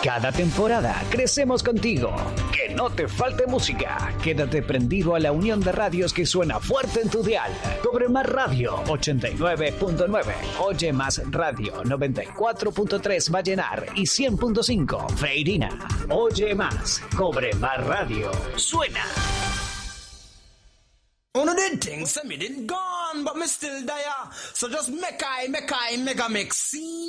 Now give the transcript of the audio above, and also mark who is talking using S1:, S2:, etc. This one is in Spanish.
S1: Cada temporada crecemos contigo. Que no te falte música. Quédate prendido a la unión de radios que suena fuerte en tu dial. Cobre Más Radio 89.9. Oye Más Radio 94.3 Vallenar y 100.5 Feirina. Oye Más. Cobre Más Radio. Suena.
S2: One of the things, me didn't gone, but me still there. So just make I mega mix. See?